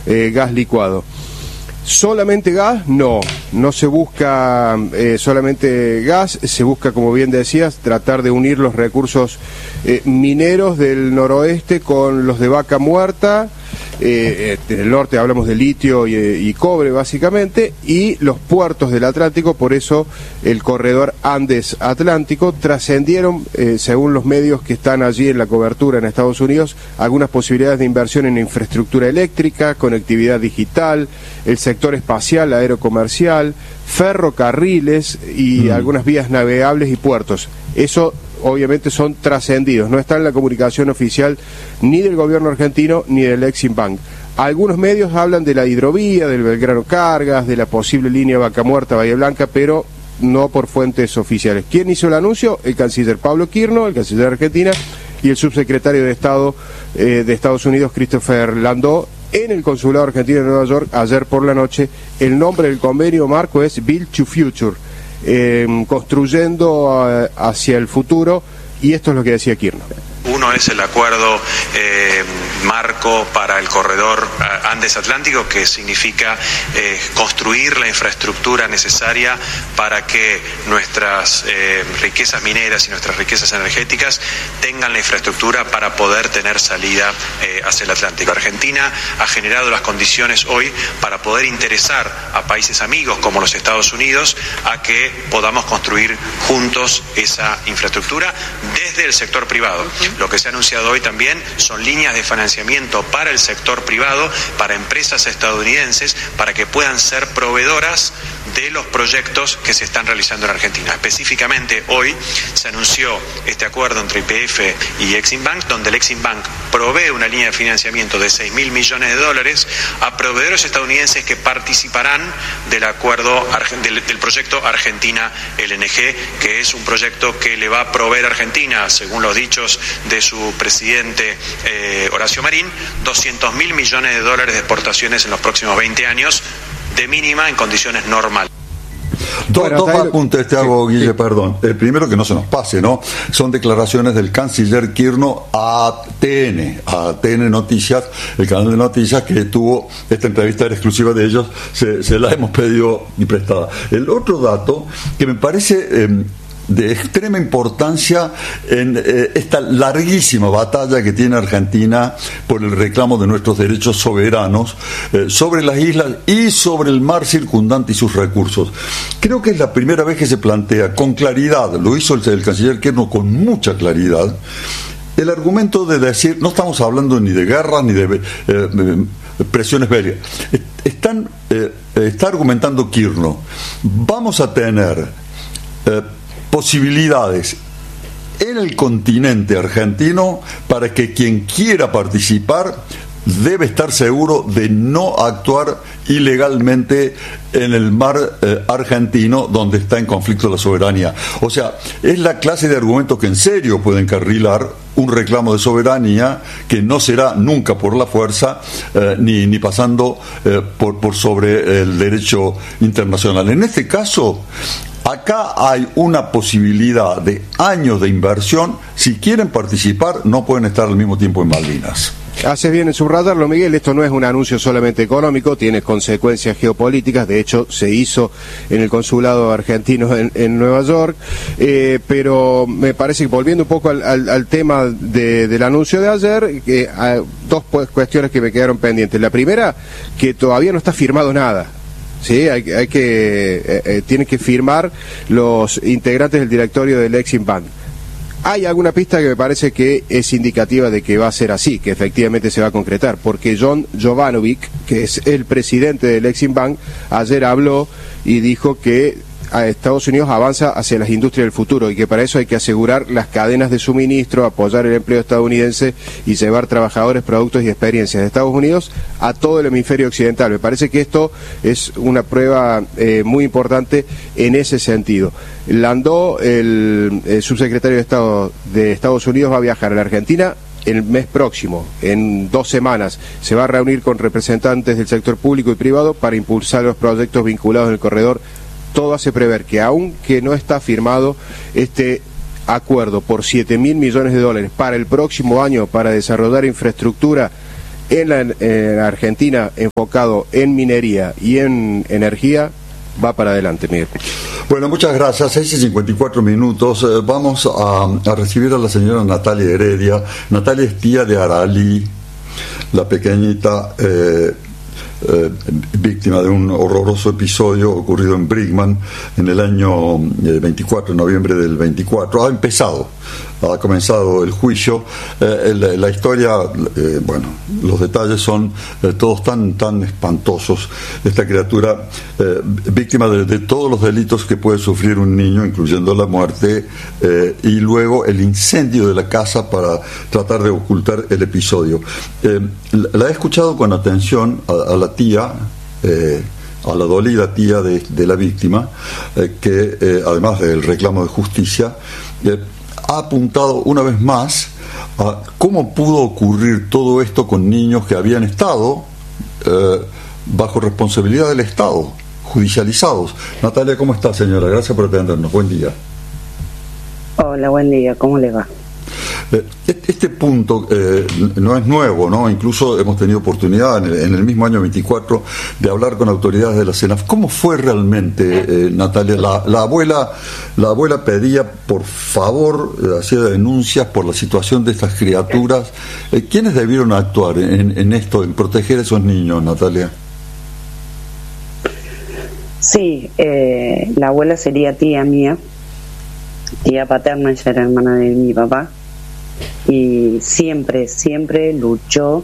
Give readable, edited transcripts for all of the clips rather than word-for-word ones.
gas licuado. ¿Solamente gas? No se busca solamente gas, se busca, como bien decías, tratar de unir los recursos mineros del noroeste con los de Vaca Muerta. En el norte hablamos de litio y cobre básicamente, y los puertos del Atlántico. Por eso el corredor Andes Atlántico trascendieron, según los medios que están allí en la cobertura en Estados Unidos, algunas posibilidades de inversión en infraestructura eléctrica, conectividad digital, el sector espacial, aerocomercial, ferrocarriles y algunas vías navegables y puertos. Eso obviamente son trascendidos, no está en la comunicación oficial ni del gobierno argentino ni del Eximbank. Algunos medios hablan de la hidrovía, del Belgrano Cargas, de la posible línea Vaca Muerta-Bahía Blanca, pero no por fuentes oficiales. ¿Quién hizo el anuncio? El canciller Pablo Quirno, el canciller de Argentina, y el subsecretario de Estado de Estados Unidos, Christopher Landau, en el consulado argentino de Nueva York ayer por la noche. El nombre del convenio marco es Build to Future, construyendo hacia el futuro, y esto es lo que decía Quirno. Uno es el acuerdo marco para el corredor Andes Atlántico, que significa construir la infraestructura necesaria para que nuestras riquezas mineras y nuestras riquezas energéticas tengan la infraestructura para poder tener salida hacia el Atlántico. Argentina ha generado las condiciones hoy para poder interesar a países amigos como los Estados Unidos a que podamos construir juntos esa infraestructura desde el sector privado. Lo que se ha anunciado hoy también son líneas de financiamiento para el sector privado, para empresas estadounidenses, para que puedan ser proveedoras de los proyectos que se están realizando en Argentina. Específicamente hoy se anunció este acuerdo entre YPF y Eximbank, donde el Eximbank provee una línea de financiamiento de $6.000 millones a proveedores estadounidenses que participarán del acuerdo del proyecto Argentina LNG, que es un proyecto que le va a proveer a Argentina, según los dichos de su presidente Horacio Marín, $200.000 millones de exportaciones en los próximos 20 años, de mínima en condiciones normales. Dos apuntes te hago, Guille, perdón. El primero, que no se nos pase, ¿no? Son declaraciones del canciller Quirno a TN Noticias, el canal de noticias que tuvo esta entrevista, era exclusiva de ellos, se la hemos pedido y prestada. El otro dato que me parece de extrema importancia en esta larguísima batalla que tiene Argentina por el reclamo de nuestros derechos soberanos sobre las islas y sobre el mar circundante y sus recursos. Creo que es la primera vez que se plantea con claridad, lo hizo el canciller Quirno con mucha claridad, el argumento de decir, no estamos hablando ni de guerra ni de presiones bélicas. Está argumentando Quirno, vamos a tener posibilidades en el continente argentino para que quien quiera participar debe estar seguro de no actuar ilegalmente en el mar argentino, donde está en conflicto la soberanía. O sea, es la clase de argumentos que en serio pueden encarrilar un reclamo de soberanía que no será nunca por la fuerza ni pasando por sobre el derecho internacional. En este caso, acá hay una posibilidad de años de inversión. Si quieren participar, no pueden estar al mismo tiempo en Malvinas. Haces bien en subrayarlo, Miguel. Esto no es un anuncio solamente económico, tiene consecuencias geopolíticas. De hecho, se hizo en el consulado argentino en Nueva York, pero me parece que, volviendo un poco al tema del anuncio de ayer, hay dos cuestiones que me quedaron pendientes. La primera, que todavía no está firmado nada. Sí, tienen que firmar los integrantes del directorio del Eximbank. Hay alguna pista que me parece que es indicativa de que va a ser así, que efectivamente se va a concretar, porque John Jovanovic, que es el presidente del Eximbank, ayer habló y dijo que a Estados Unidos avanza hacia las industrias del futuro y que para eso hay que asegurar las cadenas de suministro, apoyar el empleo estadounidense y llevar trabajadores, productos y experiencias de Estados Unidos a todo el hemisferio occidental. Me parece que esto es una prueba muy importante en ese sentido. Landau, el subsecretario de Estado de Estados Unidos, va a viajar a la Argentina el mes próximo, en 2 semanas. Se va a reunir con representantes del sector público y privado para impulsar los proyectos vinculados en el corredor. Todo hace prever que, aunque no está firmado este acuerdo por $7.000 millones para el próximo año para desarrollar infraestructura en Argentina enfocado en minería y en energía va para adelante, Miguel. Bueno, muchas gracias. 6:54. Vamos a recibir a la señora Natalia Heredia. Natalia es tía de Aralí, la pequeñita víctima de un horroroso episodio ocurrido en Brinkman en el año 24, noviembre del 24. Ha comenzado el juicio. La historia, bueno, los detalles son todos tan espantosos. Esta criatura, víctima de todos los delitos que puede sufrir un niño, incluyendo la muerte, y luego el incendio de la casa para tratar de ocultar el episodio. La he escuchado con atención a la tía, a la dolida tía de la víctima, que además del reclamo de justicia, ha apuntado una vez más a cómo pudo ocurrir todo esto con niños que habían estado bajo responsabilidad del Estado, judicializados. Natalia, ¿cómo está, señora? Gracias por atendernos. Buen día. Hola, buen día. ¿Cómo le va? Este punto no es nuevo, ¿no? Incluso hemos tenido oportunidad en el mismo año 24 de hablar con autoridades de la CENAF. ¿Cómo fue realmente, Natalia? La abuela pedía, por favor, hacía denuncias por la situación de estas criaturas. ¿Quiénes debieron actuar en esto, en proteger a esos niños, Natalia? Sí, la abuela sería tía mía, tía paterna, ella era hermana de mi papá. Y siempre luchó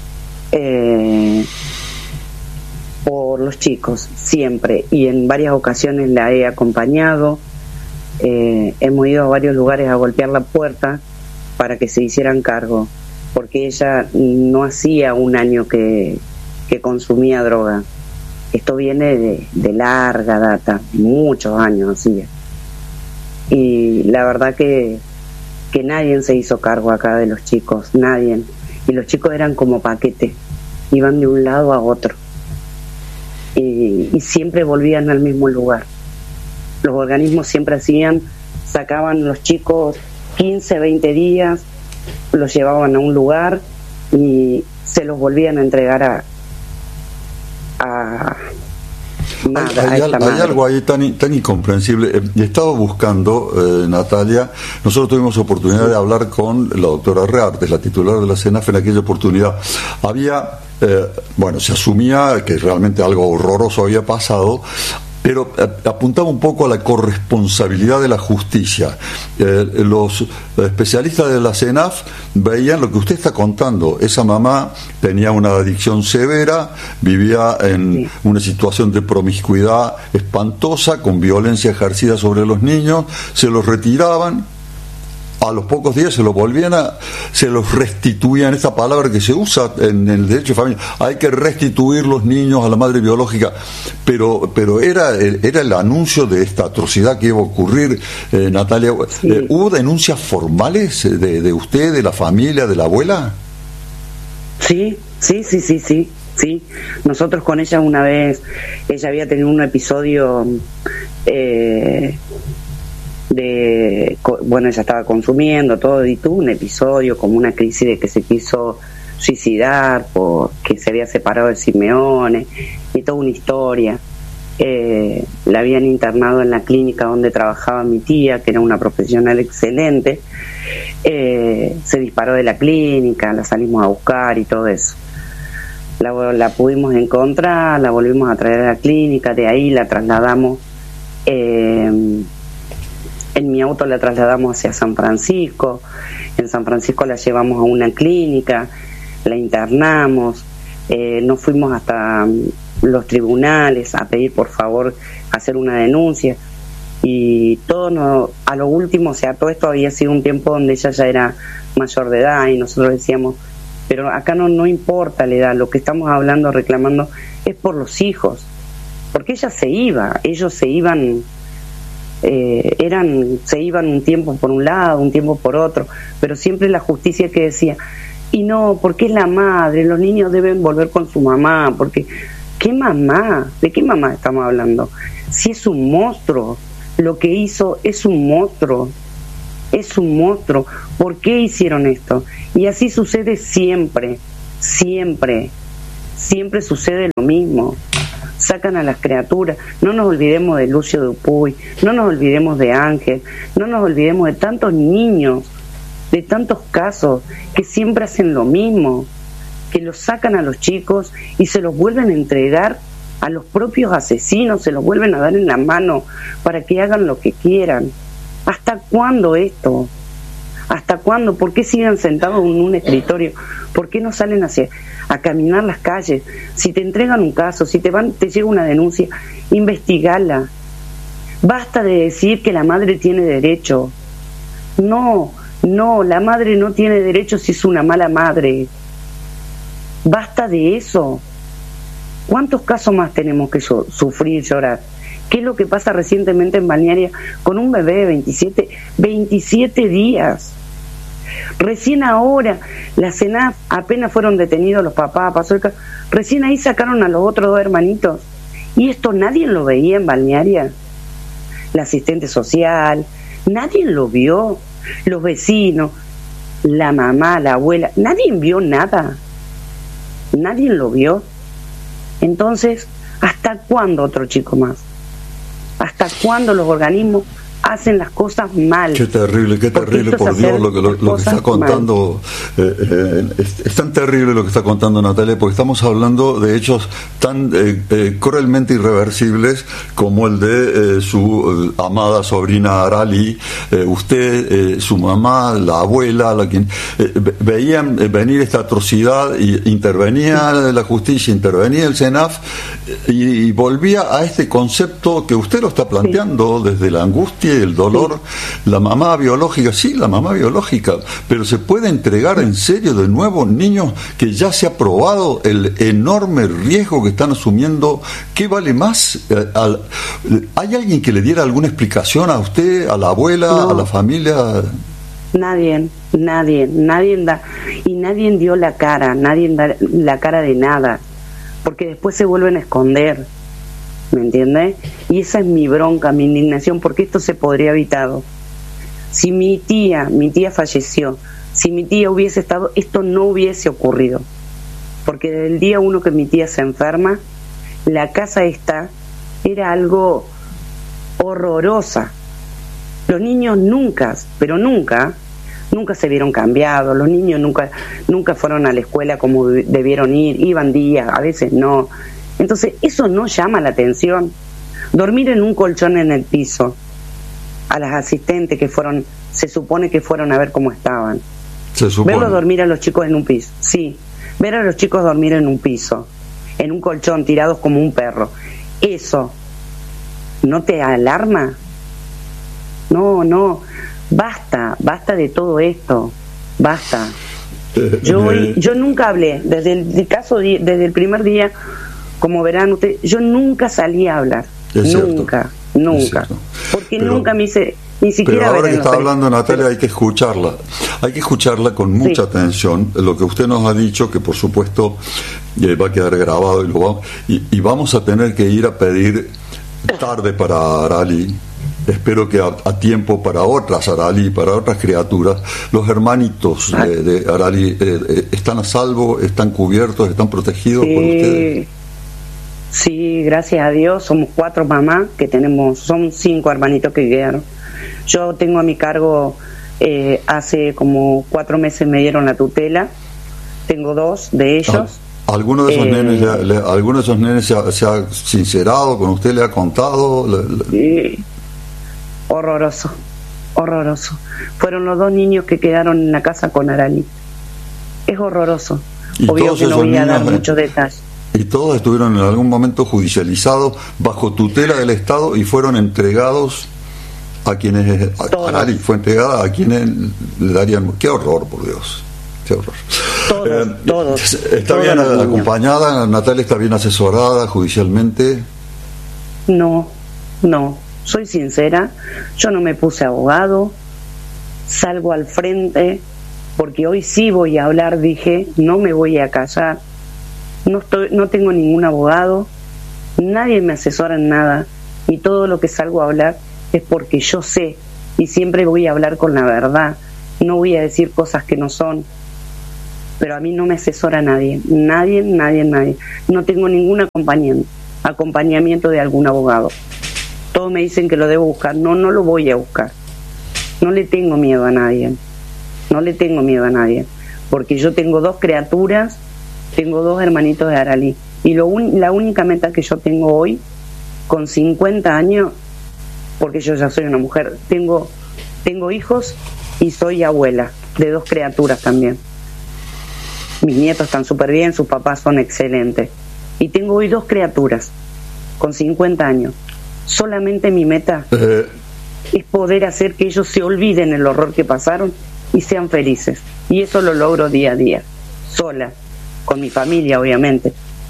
por los chicos, siempre, y en varias ocasiones la he acompañado. Hemos ido a varios lugares a golpear la puerta para que se hicieran cargo, porque ella no hacía un año que consumía droga. Esto viene de larga data, muchos años hacía, y la verdad que nadie se hizo cargo acá de los chicos, nadie. Y los chicos eran como paquete, iban de un lado a otro. Y siempre volvían al mismo lugar. Los organismos siempre sacaban los chicos 15, 20 días, los llevaban a un lugar y se los volvían a entregar hay algo ahí tan incomprensible. Estaba buscando, Natalia, nosotros tuvimos oportunidad de hablar con la doctora Reartes, la titular de la CENAF en aquella oportunidad. Se asumía que realmente algo horroroso había pasado, pero apuntaba un poco a la corresponsabilidad de la justicia. Los especialistas de la CENAF veían lo que usted está contando. Esa mamá tenía una adicción severa, vivía en una situación de promiscuidad espantosa, con violencia ejercida sobre los niños, se los retiraban. A los pocos días se los restituían, esta palabra que se usa en el derecho de familia, hay que restituir los niños a la madre biológica, pero era el anuncio de esta atrocidad que iba a ocurrir, Natalia. Sí. ¿Hubo denuncias formales de usted, de la familia, de la abuela? Sí. Nosotros con ella una vez, ella había tenido un episodio ella estaba consumiendo todo y tuvo un episodio como una crisis de que se quiso suicidar porque se había separado de Simeone y toda una historia. La habían internado en la clínica donde trabajaba mi tía, que era una profesional excelente. Se disparó de la clínica, la salimos a buscar y todo eso. La pudimos encontrar, la volvimos a traer a la clínica, de ahí la trasladamos en mi auto, la trasladamos hacia San Francisco. En San Francisco la llevamos a una clínica, la internamos, nos fuimos hasta los tribunales a pedir por favor hacer una denuncia, y a lo último, todo esto había sido un tiempo donde ella ya era mayor de edad, y nosotros decíamos, pero acá no importa la edad, lo que estamos hablando, reclamando, es por los hijos, porque ellos se iban un tiempo por un lado, un tiempo por otro, pero siempre la justicia que decía, y no, porque es la madre, los niños deben volver con su mamá, porque ¿qué mamá? ¿De qué mamá estamos hablando? Si es un monstruo, lo que hizo es un monstruo, ¿por qué hicieron esto? Y así sucede siempre, siempre sucede lo mismo. Sacan a las criaturas. No nos olvidemos de Lucio Dupuy, no nos olvidemos de Ángel, no nos olvidemos de tantos niños, de tantos casos que siempre hacen lo mismo, que los sacan a los chicos y se los vuelven a entregar a los propios asesinos, se los vuelven a dar en la mano para que hagan lo que quieran. ¿Hasta cuándo esto? ¿Hasta cuándo? ¿Por qué siguen sentados en un escritorio? ¿Por qué no salen a caminar las calles? Si te entregan un caso, si te llega una denuncia, investigala. Basta de decir que la madre tiene derecho. No, la madre no tiene derecho si es una mala madre. Basta de eso. ¿Cuántos casos más tenemos que sufrir, llorar? ¿Qué es lo que pasa recientemente en Balnearia con un bebé de 27 días? Recién ahora, la CENAF, apenas fueron detenidos los papás, recién ahí sacaron a los otros 2 hermanitos. Y esto nadie lo veía en Balnearia. La asistente social, nadie lo vio. Los vecinos, la mamá, la abuela, nadie vio nada. Nadie lo vio. Entonces, ¿hasta cuándo otro chico más? ¿Hasta cuándo los organismos hacen las cosas mal? Qué terrible, por Dios, lo que está contando. Es tan terrible lo que está contando Natalia, porque estamos hablando de hechos tan cruelmente irreversibles como el de su amada sobrina Arali. Usted, su mamá, la abuela, quien veían venir esta atrocidad y intervenía la justicia, intervenía el CENAF y volvía a este concepto que usted lo está planteando desde la angustia y el dolor. La mamá biológica, sí, la mamá biológica, pero se puede entregar en serio de nuevo niños que ya se ha probado el enorme riesgo que están asumiendo. ¿Qué vale más? ¿Hay alguien que le diera alguna explicación a usted, a la abuela, no, a la familia? Nadie da, y nadie dio la cara, nadie da la cara de nada, porque después se vuelven a esconder. ¿Me entiendes? Y esa es mi bronca, mi indignación, porque esto se podría haber evitado. Si mi tía falleció, si mi tía hubiese estado, esto no hubiese ocurrido. Porque desde el día 1 que mi tía se enferma, la casa esta era algo horrorosa. Los niños nunca se vieron cambiados, los niños nunca fueron a la escuela como debieron ir, iban días, a veces no. Entonces, eso no llama la atención. Dormir en un colchón en el piso, a las asistentes que se supone que fueron a ver cómo estaban. Verlos dormir a los chicos en un piso, sí. Ver a los chicos dormir en un piso, en un colchón, tirados como un perro. ¿Eso no te alarma? No. Basta de todo esto. Basta. Yo nunca hablé, desde el primer día. Como verán ustedes, yo nunca salí a hablar. Nunca. Porque pero, nunca me hice ni siquiera. Pero ahora que está hablando Natalia, hay que escucharla con mucha atención. Lo que usted nos ha dicho, que por supuesto va a quedar grabado y vamos a tener que ir a pedir tarde para Arali. Espero que a tiempo para otras Arali, para otras criaturas. Los hermanitos de Arali están a salvo, están cubiertos, están protegidos por ustedes. Sí, gracias a Dios, somos 4 mamás que son 5 hermanitos que quedaron. Yo tengo a mi cargo, hace como 4 meses me dieron la tutela, tengo 2 de ellos. ¿Alguno de esos nenes se ha sincerado con usted, le ha contado? Sí. Horroroso. Fueron los 2 niños que quedaron en la casa con Arali. Es horroroso. Obvio que no voy a dar muchos detalles. Y todos estuvieron en algún momento judicializados bajo tutela del Estado y fueron entregados a quienes... Arali fue entregada a quienes le darían... ¡Qué horror, por Dios! ¡Qué horror! Todos. ¿Está bien acompañada? ¿Natalia está bien asesorada judicialmente? No. Soy sincera, yo no me puse abogado, salgo al frente, porque hoy sí voy a hablar, dije, no me voy a callar. No tengo ningún abogado, nadie me asesora en nada, y todo lo que salgo a hablar es porque yo sé, y siempre voy a hablar con la verdad, no voy a decir cosas que no son. pero a mí no me asesora nadie. No tengo ningún acompañamiento de algún abogado. Todos me dicen que lo debo buscar. No lo voy a buscar. No le tengo miedo a nadie. Porque yo tengo 2 criaturas, tengo 2 hermanitos de Aralí. Y la única meta que yo tengo hoy, con 50 años, porque yo ya soy una mujer, tengo hijos y soy abuela de 2 criaturas también. Mis nietos están súper bien, sus papás son excelentes. Y tengo hoy 2 criaturas, con 50 años. Solamente mi meta es poder hacer que ellos se olviden el horror que pasaron y sean felices. Y eso lo logro día a día, sola, con mi familia, obviamente.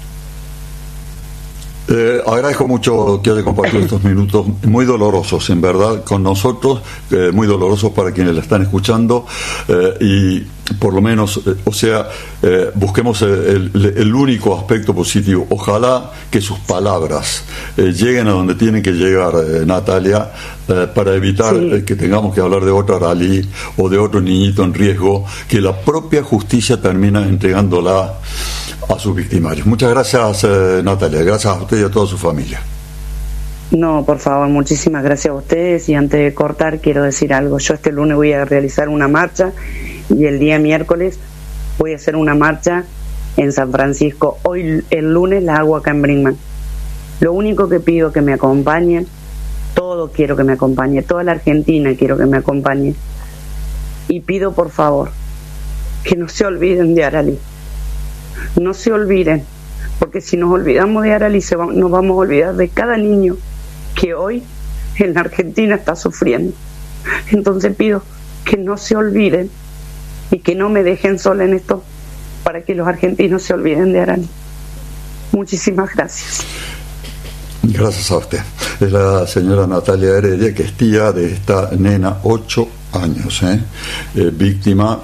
Agradezco mucho que haya compartido estos minutos muy dolorosos, en verdad, con nosotros, muy dolorosos para quienes la están escuchando, y por lo menos, busquemos el único aspecto positivo. Ojalá que sus palabras lleguen a donde tienen que llegar, Natalia, para evitar que tengamos que hablar de otra Aralí o de otro niñito en riesgo, que la propia justicia termina entregándola a sus victimarios. Muchas gracias, Natalia. Gracias a usted y a toda su familia. No, por favor, muchísimas gracias a ustedes. Y antes de cortar, quiero decir algo. Yo este lunes voy a realizar una marcha y el día miércoles voy a hacer una marcha en San Francisco. Hoy, el lunes, la hago acá en Brinkman. Lo único que pido que me acompañen, todo quiero que me acompañe, toda la Argentina quiero que me acompañe. Y pido, por favor, que no se olviden de Aralí. No se olviden, porque si nos olvidamos de Aralí nos vamos a olvidar de cada niño que hoy en la Argentina está sufriendo. Entonces pido que no se olviden y que no me dejen sola en esto, para que los argentinos se olviden de Aralí. Muchísimas gracias. Gracias a usted. Es la señora Natalia Heredia, que es tía de esta nena, 8 años, víctima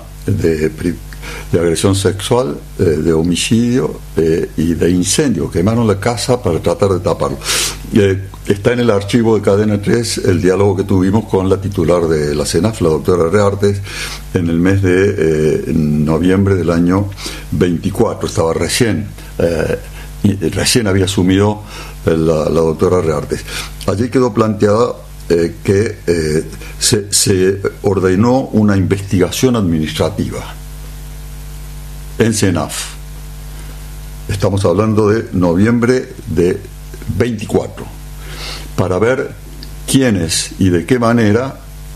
de agresión sexual, de homicidio y de incendio. Quemaron la casa para tratar de taparlo. Está en el archivo de Cadena 3 el diálogo que tuvimos con la titular de la CENAF, la doctora Reartes, en el mes de noviembre del año 24. Estaba recién había asumido la doctora Reartes. Allí quedó planteada que se ordenó una investigación administrativa en CENAF. Estamos hablando de noviembre de 24, para ver quiénes y de qué manera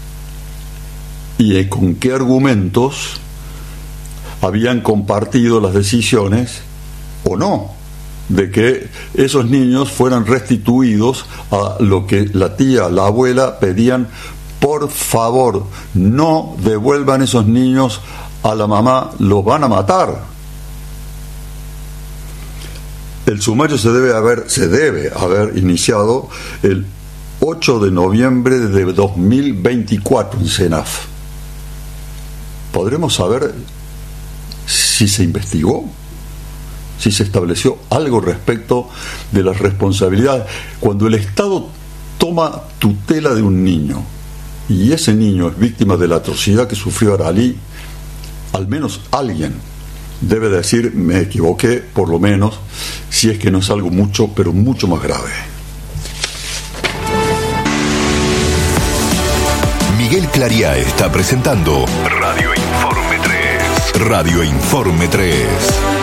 y con qué argumentos habían compartido las decisiones o no de que esos niños fueran restituidos a lo que la tía, la abuela pedían: por favor, no devuelvan esos niños a la mamá, los van a matar. El sumario se debe haber iniciado el 8 de noviembre de 2024 en CENAF. ¿Podremos saber si se investigó? Si se estableció algo respecto de las responsabilidades. Cuando el Estado toma tutela de un niño y ese niño es víctima de la atrocidad que sufrió Aralí, al menos alguien debe decir: me equivoqué, por lo menos, si es que no es algo mucho, pero mucho más grave. Miguel Clariá está presentando Radio Informe 3. Radio Informe 3.